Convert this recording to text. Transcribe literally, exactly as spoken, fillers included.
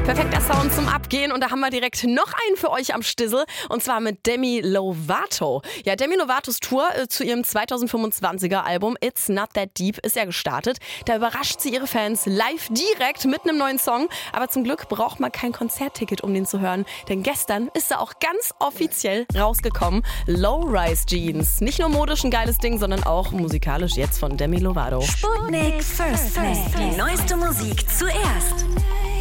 Perfekter Sound zum Abgehen und da haben wir direkt noch einen für euch am Stissel und zwar mit Demi Lovato. Ja, Demi Lovatos Tour äh, zu ihrem zweitausendfünfundzwanziger Album It's Not That Deep ist ja gestartet. Da überrascht sie ihre Fans live direkt mit einem neuen Song, aber zum Glück braucht man kein Konzertticket, um den zu hören, denn gestern ist er auch ganz offiziell rausgekommen. Low-Rise Jeans. Nicht nur modisch ein geiles Ding, sondern auch musikalisch jetzt von Demi Lovato. Sputnik First Play. Die neueste Musik zuerst.